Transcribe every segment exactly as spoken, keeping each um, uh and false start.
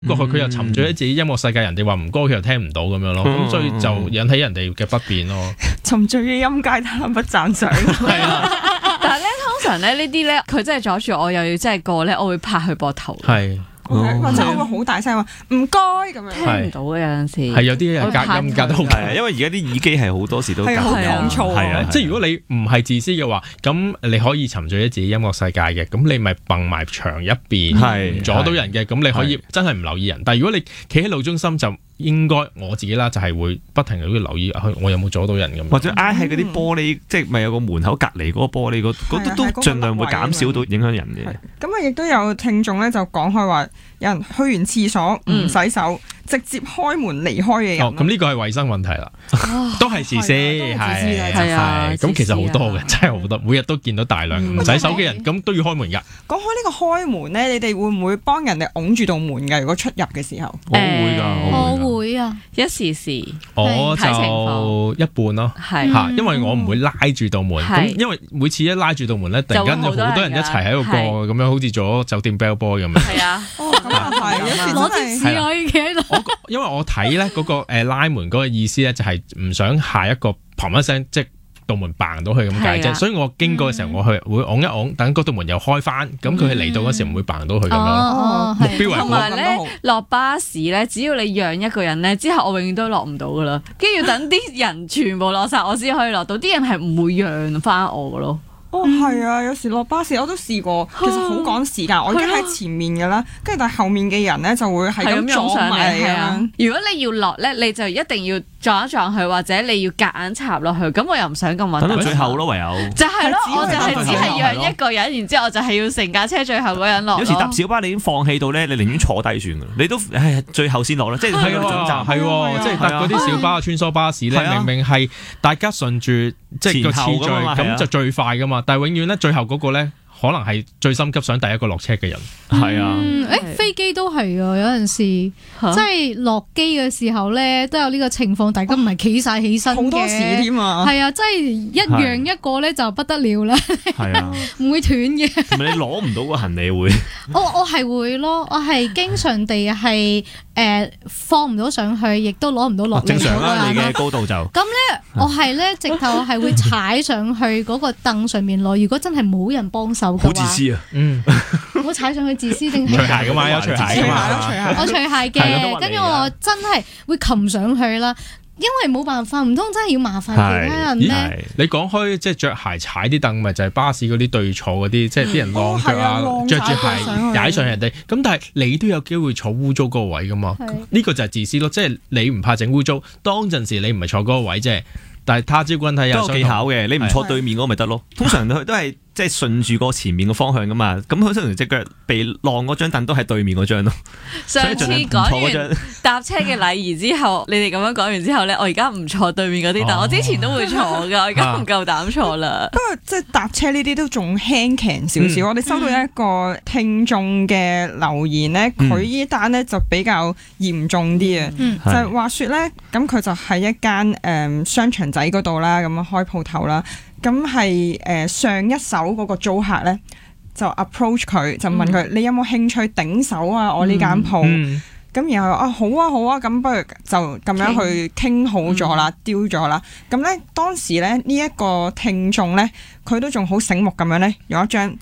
過去佢又沉醉喺自己音樂世界，人哋話唔歌佢又聽唔到咁樣咯，咁、嗯、所以就引起人哋嘅不便咯。 沉醉於音階，嘆不讚賞。 係啊，但係咧通常咧呢啲咧，佢真係阻住我，又要真係過咧，我會拍佢膊頭。 係。 Okay, 或者我會好大聲話唔該咁樣， 聽唔到嘅有陣時。 係有啲人隔音隔得好緊， 因為而家啲耳機係好多時都係好講粗。 係啊，即係如果你唔係自私嘅話，咁你可以沉醉喺自己音樂世界嘅，咁你咪蹦埋牆一邊，唔阻到人嘅，咁你可以真係唔留意人。但係如果你企喺路中心就應該我自己啦，就係會不停咁留意我有冇阻到人咁。 或者挨喺嗰啲玻璃，即係咪有個門口隔離嗰個玻璃嗰嗰都都盡量會減少到影響人嘅。 咁啊，亦都有聽眾咧就講開話，有人去完廁所唔洗手，直接開門離開嘅人。 哦，咁呢個係衞生問題啦，都係自私，係係係。咁其實好多嘅，真係好多，每日都見到大量唔洗手嘅人，咁都要開門㗎。 講開呢個開門咧，你哋會唔會幫人哋擁住道門㗎？如果出入嘅時候， 我會㗎， 我會啊， 一時時， 我就一半咯， 係嚇，因為我唔會拉住道門，咁因為每次一拉住道門咧，突然間有好多人一齊喺度過，咁樣好似做酒店 bell boy 咁樣。 係啊， 咁啊係，有時攞啲屎可以企喺度。 我因為我睇咧嗰個誒拉門嗰個意思咧，就係唔想下一個砰一聲即道門嘭到佢咁解啫，所以我經過嘅時候，我去會拱一拱，等嗰道門又開翻，咁佢嚟到嗰時唔會嘭到佢咁樣咯。目標為同埋咧落巴士咧，只要你讓一個人咧，之後我永遠都落唔到噶啦，跟住要等啲人全部落晒，我先可以落到。啲人係唔會讓翻我噶咯。 哦，係啊，有時落巴士我都試過，其實好趕時間，我已經喺前面㗎啦，跟住但係後面嘅人咧就會係咁撞上嚟啊。 如果你要落咧，你就一定要撞一撞佢，或者你要夾硬插落去，咁我又唔想咁核突。 等到最後咯，唯有就係咯，我就係只係讓一個人，然之後我就係要成架車最後嗰人落。 有時搭小巴你已經放棄到咧，你寧願坐低算啦，你都唉最後先落啦，即係去到總站係喎，即係搭嗰啲小巴、穿梭巴士咧，明明係大家順住即係個次序咁就最快噶嘛，但係永遠咧最後嗰個咧，可能係最心急想第一個落車嘅人。 係啊， 誒飛機都係啊，有陣時即係落機嘅時候咧，都有呢個情況，大家唔係企晒起身嘅， 好多時添啊。 係啊，即係一樣一個咧就不得了啦。 係啊， 唔會斷嘅。 同埋你攞唔到個行李會。 我我係會咯，我係經常地係誒放唔到上去，亦都攞唔到落嚟。 正常啦，你嘅高度就。 咁咧，我係咧直頭係會踩上去嗰個凳上面落。如果真係冇人幫手嘅話， 好自私啊！嗯， 我踩上去自私定係？ 除鞋噶嘛，有除鞋噶嘛， 我除鞋嘅，跟住我真係會擒上去啦。因為冇辦法，唔通真係要麻煩其他人咩？ 你講開即係着鞋踩啲凳，咪就係巴士嗰啲對坐嗰啲，即係啲人晾腳啊，着住鞋踩上人哋。咁但係你都有機會坐污糟嗰個位噶嘛？呢個就係自私咯，即係你唔怕整污糟，當陣時你唔係坐嗰個位啫。但係他朝君睇有都有技巧嘅，你唔坐對面嗰個咪得咯。通常都都係即係順住個前面嘅方向噶嘛。咁佢通常隻腳被晾嗰張凳都係對面嗰張咯。 上次講完搭車嘅禮儀之後，你哋咁樣講完之後咧，我而家唔坐對面嗰啲凳，我之前都會坐噶，我而家唔夠膽坐啦。 不過即係搭車呢啲都仲輕騎少少。我哋收到一個聽眾嘅留言咧，佢呢單咧就比較嚴重啲啊。就係話説咧，咁佢就喺一間誒商場仔嗰度啦，咁樣開鋪頭啦，咁係誒上一手嗰個租客咧就 approach 佢，就問佢、嗯、你有冇興趣頂手啊？我呢間鋪，咁、嗯、然後啊好啊好啊，咁不如就咁樣去傾好咗啦，丟咗啦。咁咧當時咧呢一個聽眾咧，佢都仲好醒目咁樣咧，用一張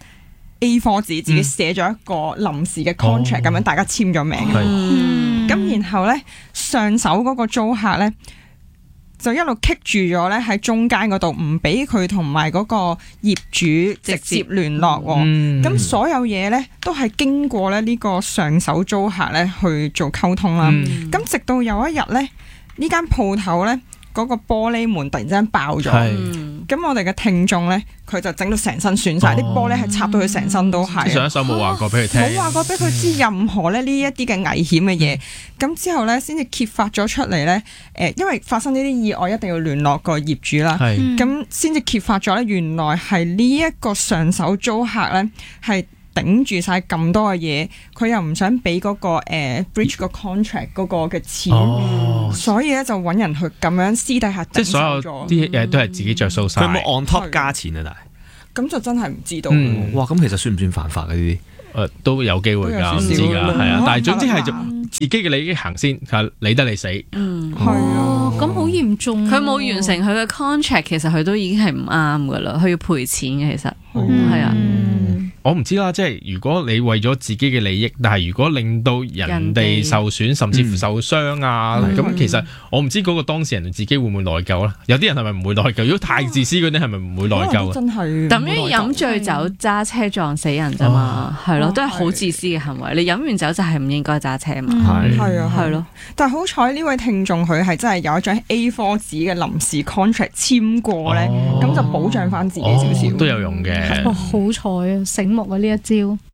A 四 紙自己寫咗一個臨時嘅 contract，咁、嗯、樣大家簽咗名。咁、嗯、然後咧上手嗰個租客咧，就一路棘住咗咧喺中間嗰度，唔俾佢同埋嗰個業主直接聯絡。咁、嗯、所有嘢咧都係經過咧呢個上手租客咧去做溝通啦。咁、嗯、直到有一日咧，呢間鋪頭咧嗰個玻璃門突然之間爆咗。咁我哋嘅聽眾咧，佢就整到成身損晒，啲、哦、玻璃係插到佢成身都係。上一手冇話過俾佢聽，冇話過俾佢知任何咧呢一啲嘅危險嘅嘢。咁、嗯、之後咧，先至揭發咗出嚟咧。誒，因為發生呢啲意外，一定要聯絡個業主啦。咁先至揭發咗咧，原來係呢一個上手租客咧係頂住晒咁多嘅嘢，佢又唔想俾嗰、嗰個、呃、bridge 個 contract 嗰個嘅錢，哦、所以咧就揾人去咁樣私底下頂手咗。即係所有啲嘢都係自己着數晒。佢有冇 on top 加錢啊？但係咁就真係唔知道。嗯、哇！咁其實算唔算犯法嘅呢啲？ 誒都有機會㗎，唔知㗎，係啊，但係總之係做自己嘅利益行先，係理得你死。 嗯， 係啊， 咁好嚴重。 佢冇完成佢嘅 contract，其實佢都已經係唔啱㗎啦，佢要賠錢嘅，其實係啊。 我唔知啦，即係如果你為咗自己嘅利益，但係如果令到人哋受損，甚至乎受傷啊，咁、嗯、其實我唔知嗰個當事人自己會唔會內疚啦。有啲人係咪唔會內疚？如果太自私嗰啲係咪唔會內疚？ 真係等於飲醉酒揸車撞死人啫嘛，係咯、哦，都係好自私嘅行為。你飲完酒就係唔應該揸車嘛。 係係啊，係咯。 但係好彩呢位聽眾佢係真係有一張 A 四 紙嘅臨時 contract 簽過咧，咁、哦、就保障翻自己少少、 哦，都有用嘅。 哇，好彩啊，醒目啊呢一招。